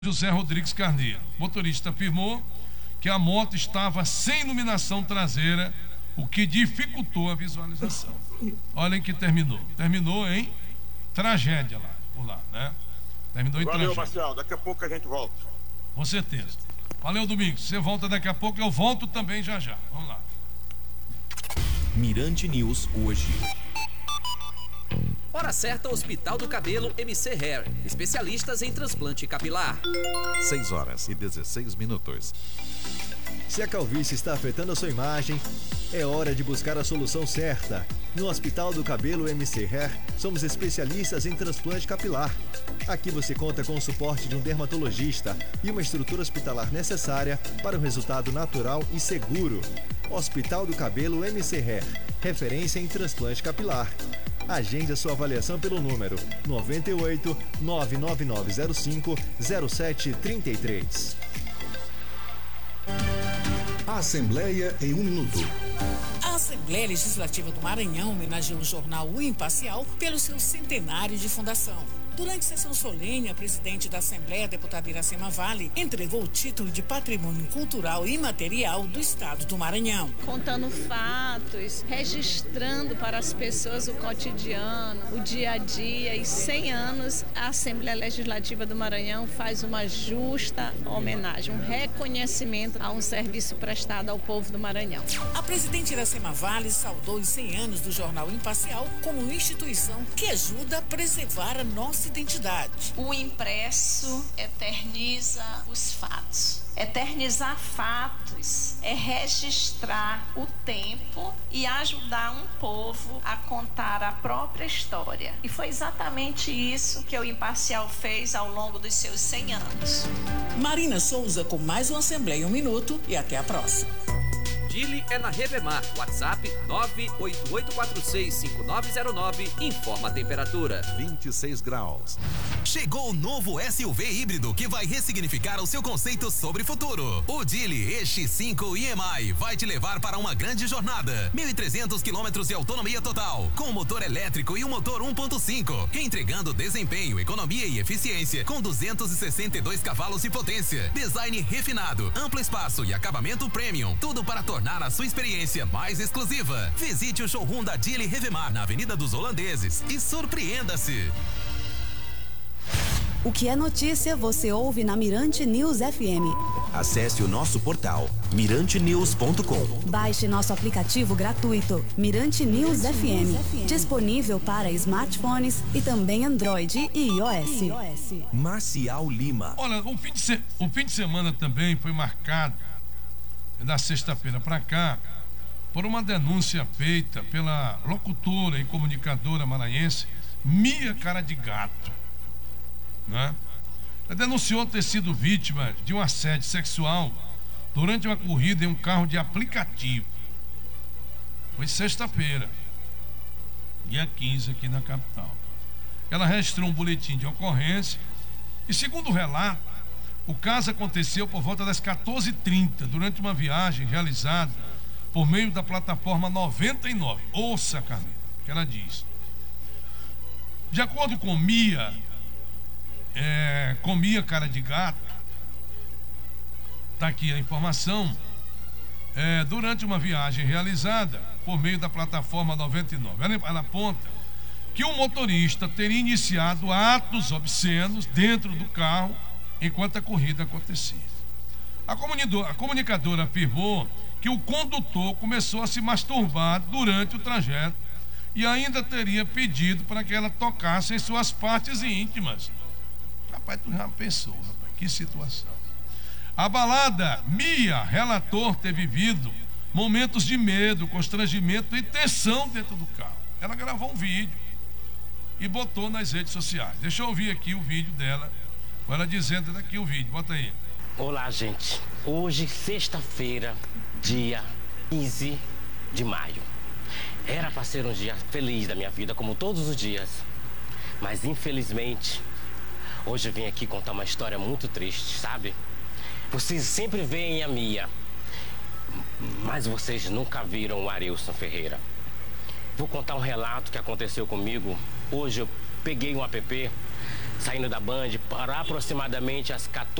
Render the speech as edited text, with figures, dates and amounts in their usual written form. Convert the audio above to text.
José Rodrigues Carneiro. O motorista afirmou que a moto estava sem iluminação traseira, o que dificultou a visualização. Olhem que terminou. Terminou em tragédia lá, por lá, né? Terminou em tragédia. Valeu, Marcial. Daqui a pouco a gente volta. Com certeza. Valeu, Domingos. Você volta daqui a pouco, eu volto também já já. Vamos lá. Mirante News hoje. Hora certa, Hospital do Cabelo MC Hair. Especialistas em transplante capilar. 6h16. Se a calvície está afetando a sua imagem, é hora de buscar a solução certa. No Hospital do Cabelo MC Hair, somos especialistas em transplante capilar. Aqui você conta com o suporte de um dermatologista e uma estrutura hospitalar necessária para um resultado natural e seguro. Hospital do Cabelo MC Hair, referência em transplante capilar. Agende a sua avaliação pelo número 98 99905 0733. Assembleia em 1 minuto. A Assembleia Legislativa do Maranhão homenageou o jornal O Imparcial pelo seu centenário de fundação. Durante sessão solene, a presidente da Assembleia, a deputada Iracema Vale, entregou o título de Patrimônio Cultural Imaterial do Estado do Maranhão. Contando fatos, registrando para as pessoas o cotidiano, o dia a dia. E 100 anos, a Assembleia Legislativa do Maranhão faz uma justa homenagem, um reconhecimento a um serviço prestado ao povo do Maranhão. A presidente Iracema Vale saudou os 100 anos do jornal Imparcial como uma instituição que ajuda a preservar a nossa identidade. O impresso eterniza os fatos. Eternizar fatos é registrar o tempo e ajudar um povo a contar a própria história. E foi exatamente isso que o Imparcial fez ao longo dos seus 100 anos. Marina Souza com mais uma Assembleia em 1 minuto e até a próxima. Dili é na Revemar. WhatsApp 988465909. Informa a temperatura. 26 graus. Chegou o novo SUV híbrido que vai ressignificar o seu conceito sobre futuro. O Dili EX5 EMI vai te levar para uma grande jornada. 1.300 quilômetros de autonomia total, com motor elétrico e um motor 1.5, entregando desempenho, economia e eficiência, com 262 cavalos de potência. Design refinado, amplo espaço e acabamento premium. Tudo para tornar a sua experiência mais exclusiva. Visite o showroom da Dili Revemar na Avenida dos Holandeses e surpreenda-se. O que é notícia você ouve na Mirante News FM. Acesse o nosso portal mirantenews.com. Baixe nosso aplicativo gratuito Mirante News FM, disponível para smartphones e também Android e iOS. Marcial Lima. Olha, o fim de semana também foi marcado, da sexta-feira para cá, por uma denúncia feita pela locutora e comunicadora maranhense Mia Cara de Gato, né? Ela denunciou ter sido vítima de um assédio sexual durante uma corrida em um carro de aplicativo. Foi sexta-feira, dia 15, aqui na capital. Ela registrou um boletim de ocorrência e, segundo o relato, o caso aconteceu por volta das 14h30, durante uma viagem realizada por meio da plataforma 99. Ouça, Carmen, o que ela diz. De acordo com Mia Cara de Gato, está aqui a informação, durante uma viagem realizada por meio da plataforma 99. Ela aponta que o motorista teria iniciado atos obscenos dentro do carro enquanto a corrida acontecia. A comunicadora afirmou que o condutor começou a se masturbar durante o trajeto e ainda teria pedido para que ela tocasse em suas partes íntimas. Rapaz, tu já pensou, rapaz, que situação. Abalada, Mia relatou ter vivido momentos de medo, constrangimento e tensão dentro do carro. Ela gravou um vídeo e botou nas redes sociais. Deixa eu ouvir aqui o vídeo dela. Ela dizendo daqui o vídeo, bota aí. Olá, gente. Hoje, sexta-feira, dia 15 de maio. Era para ser um dia feliz da minha vida, como todos os dias. Mas, infelizmente, hoje eu vim aqui contar uma história muito triste, sabe? Vocês sempre veem a Mia, mas vocês nunca viram o Arilson Ferreira. Vou contar um relato que aconteceu comigo. Hoje eu peguei um app saindo da Band para aproximadamente às 14